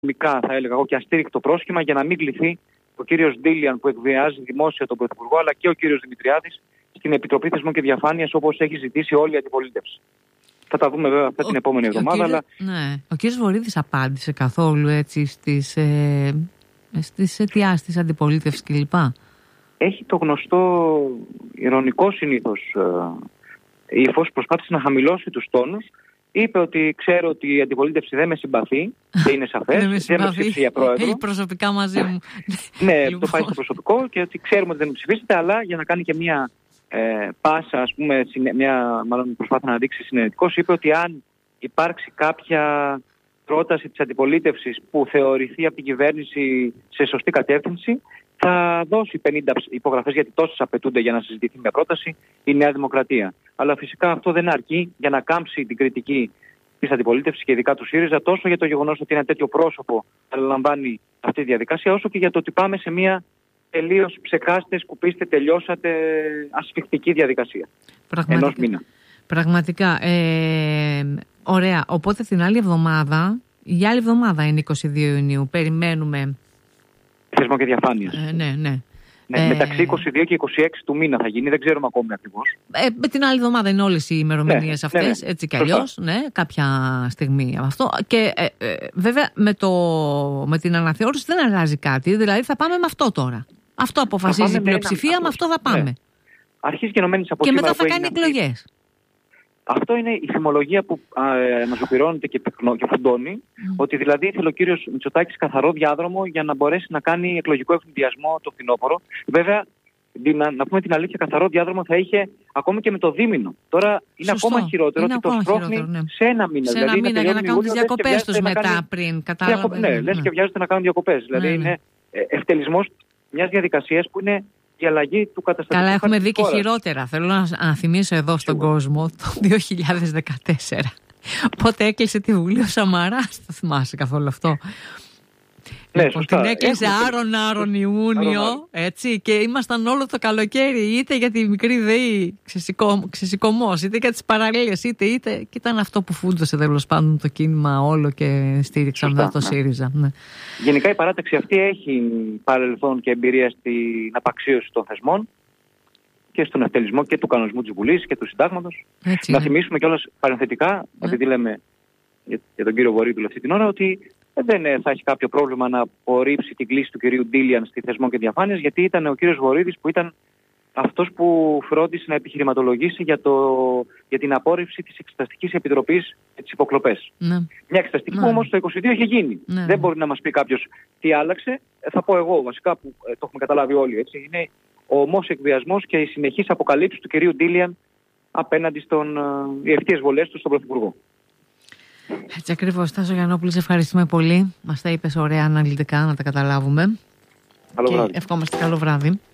θα έλεγα εγώ, και αστήρικτο πρόσχημα για να μην κληθεί ο κύριος Ντίλιαν που εκβιάζει δημόσια τον Πρωθυπουργό, αλλά και ο κύριος Δημητριάδης στην Επιτροπή Θεσμών και Διαφάνειας, όπως έχει ζητήσει όλη η αντιπολίτευση. Θα τα δούμε βέβαια αυτά την επόμενη εβδομάδα. Αλλά... Ναι. Ο κύριος Βορίδης απάντησε καθόλου έτσι στις αιτιάσεις της αντιπολίτευσης κλπ? Έχει το γνωστό ειρωνικό συνήθως ύφος, προσπάθησε να χαμηλώσει τους τόνους. Είπε ότι ξέρω ότι η αντιπολίτευση δεν με συμπαθεί και είναι σαφές. Δεν με ψήφισε για πρόεδρο. Έχει προσωπικά μαζί μου. Ναι, το πάει στο προσωπικό και ότι ξέρουμε ότι δεν με ψηφίσετε, αλλά για να κάνει και μια πάσα, ας πούμε, μάλλον προσπάθησε να δείξει συνενετικός, είπε ότι αν υπάρξει κάποια πρόταση της αντιπολίτευσης που θεωρηθεί από την κυβέρνηση σε σωστή κατεύθυνση, θα δώσει 50 υπογραφές, γιατί τόσες απαιτούνται για να συζητηθεί μια πρόταση η Νέα Δημοκρατία. Αλλά φυσικά αυτό δεν αρκεί για να κάμψει την κριτική της αντιπολίτευσης και ειδικά του ΣΥΡΙΖΑ, τόσο για το γεγονός ότι ένα τέτοιο πρόσωπο αναλαμβάνει αυτή τη διαδικασία, όσο και για το ότι πάμε σε μια τελείως ψεκάστε, σκουπίστε, τελειώσατε ασφιχτική διαδικασία. Ενός μήνα. Πραγματικά. Ωραία. Οπότε την άλλη εβδομάδα, η άλλη εβδομάδα είναι 22 Ιουνίου. Περιμένουμε. Θεσμό και διαφάνεια. Ναι. Μεταξύ 22 και 26 του μήνα θα γίνει, δεν ξέρουμε ακόμη ακριβώς. Με την άλλη εβδομάδα είναι όλες οι ημερομηνίες αυτές, έτσι κι αλλιώς, κάποια στιγμή αυτό. Και βέβαια με την αναθεώρηση δεν αλλάζει κάτι, δηλαδή θα πάμε με αυτό τώρα. Αυτό αποφασίζει η πλειοψηφία, με αυτό θα πάμε. Ναι. Αρχίζει γενομένης από και μετά θα κάνει εκλογές. Αυτό είναι η θυμολογία που μαζοπυρώνεται και φουντώνει, ότι δηλαδή ήθελε ο κύριος Μητσοτάκης καθαρό διάδρομο για να μπορέσει να κάνει εκλογικό ευνηδιασμό το φθινόπωρο. Βέβαια, να πούμε την αλήθεια, καθαρό διάδρομο θα είχε ακόμη και με το δίμηνο. Τώρα είναι ακόμα χειρότερο ότι το σπρώχνει σε ένα μήνα. Σε ένα μήνα για να κάνουν τις διακοπές τους μετά πριν. Ναι, λες και βιάζονται να κάνουν διακοπές. Δηλαδή είναι ευτελισμός μιας διαδικασίας που είναι η αλλαγή του καταστατικού. Καλά, έχουμε δει και χειρότερα. Θέλω να θυμίσω εδώ στον κόσμο το 2014. Πότε έκλεισε τη Βουλή ο Σαμαράς, θα θυμάσαι καθόλου αυτό? Ναι, λοιπόν, την έκλεισε Άρον Ιούνιο, έτσι, και ήμασταν όλο το καλοκαίρι είτε για τη μικρή ΔΕΗ ξεσηκωμός, είτε για τις παραλίες, είτε και ήταν αυτό που φούντωσε τέλος πάντων το κίνημα όλο και στήριξαν το ΣΥΡΙΖΑ. Ναι. Γενικά η παράταξη αυτή έχει παρελθόν και εμπειρία στην απαξίωση των θεσμών και στον ευτελισμό και του κανονισμού της Βουλής και του Συντάγματος. Να θυμίσουμε κιόλας παρενθετικά, επειδή λέμε για τον κύριο Βορίδη αυτή την ώρα, ότι δεν θα έχει κάποιο πρόβλημα να απορρίψει την κλίση του κυρίου Ντίλιαν στη Θεσμών και Διαφάνειας, γιατί ήταν ο κύριος Βορίδης που ήταν αυτός που φρόντισε να επιχειρηματολογήσει για την απόρριψη της Εξεταστικής Επιτροπής και τις υποκλοπές. Ναι. Μια εξεταστική που όμως το 22 είχε γίνει. Ναι. Δεν μπορεί να μας πει κάποιος τι άλλαξε. Θα πω εγώ βασικά που το έχουμε καταλάβει όλοι. Έτσι. Είναι ο ομός εκβιασμός και οι συνεχείς αποκαλύψεις του κυρίου Ντίλιαν απέναντι οι ευθείες βολές του στον Πρωθυπουργό. Έτσι ακριβώς. Τάσο Γιαννόπουλο, σε ευχαριστούμε πολύ. Μας τα είπες ωραία αναλυτικά να τα καταλάβουμε. Καλό βράδυ. Ευχόμαστε καλό βράδυ.